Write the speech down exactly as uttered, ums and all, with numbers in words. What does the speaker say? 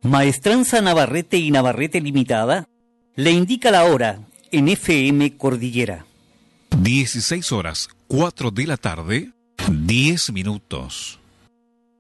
Maestranza Navarrete y Navarrete Limitada le indica la hora en F M Cordillera. dieciséis horas, cuatro de la tarde, diez minutos.